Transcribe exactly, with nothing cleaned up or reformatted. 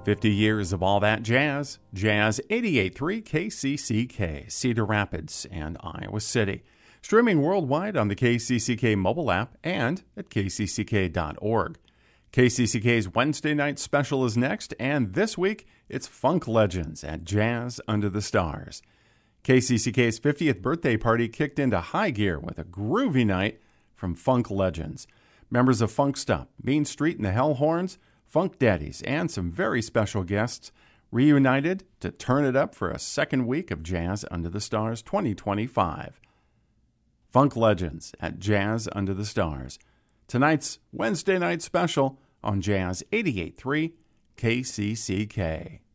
fifty years of all that jazz. Jazz eighty-eight point three K C C K, Cedar Rapids and Iowa City. Streaming worldwide on the K C C K mobile app and at k c c k dot org. K C C K's Wednesday night special is next, and this week it's Funk Legends at Jazz Under the Stars. K C C K's fiftieth birthday party kicked into high gear with a groovy night from Funk Legends. Members of Funk Stop, Mean Street and the Hellhorns, Funk Daddies, and some very special guests reunited to turn it up for a second week of Jazz Under the Stars twenty twenty-five. Funk Legends at Jazz Under the Stars. Tonight's Wednesday night special on Jazz eighty-eight point three K C C K.